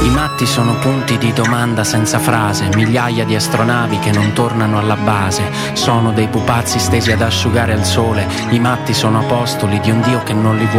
I matti sono punti di domanda senza frase, migliaia di astronavi che non tornano alla base. Sono dei pupazzi stesi ad asciugare al sole. I matti sono apostoli di un Dio che non li vuole